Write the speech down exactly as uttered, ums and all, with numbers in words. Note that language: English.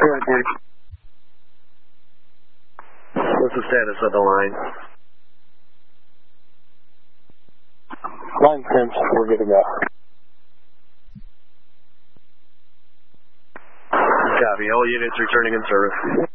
What's the status of the line? Line ten, we're good to go. Copy. All units returning in service.